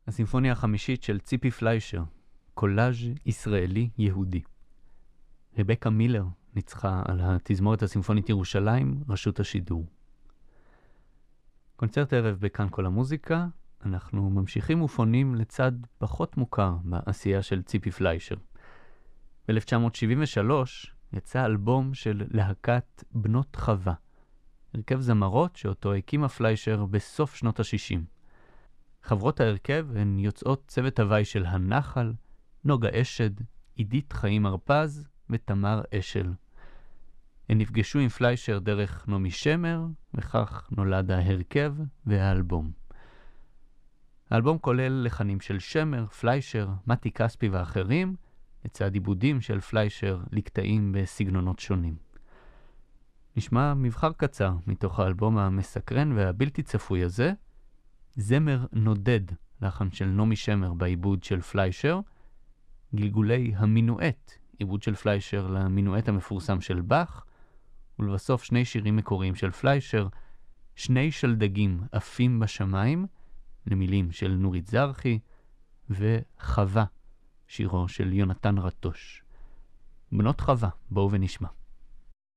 הסימפוניה החמישית של ציפי פליישר, קולאז' ישראלי יהודי. רבקה מילר ניצחה על התזמורת הסימפונית ירושלים, רשות השידור. קונצרט ערב בכאן כל המוזיקה, אנחנו ממשיכים ופונים לצד פחות מוכר בעשייה של ציפי פליישר. ב-1973 יצא אלבום של להקת בנות חווה, הרכב זמרות שאותו הקימה פליישר בסוף שנות ה-60. חברות ההרכב הן יוצאות צוות הוואי של הנחל, נוגה אשד, עידית חיים הרפז ותמר אשל. הן נפגשו עם פליישר דרך נעמי שמר, וכך נולד ההרכב והאלבום. האלבום כולל לחנים של שמר, פליישר, מתי כספי ואחרים, לצד עיבודים של פליישר לקטעים בסגנונות שונים. נשמע מבחר קצר מתוך האלבום המסקרן והבלתי צפוי הזה, זמר נודד, לחן של נעמי שמר בעיבוד של פליישר, גלגולי המינואט, עיבוד של פליישר למינואט המפורסם של באך, ולבסוף שני שירים מקוריים של פליישר, שני שלדגים עפים בשמיים, למילים של נורית זרחי, וחווה, שירו של יונתן רטוש. בנות חווה, בואו ונשמע.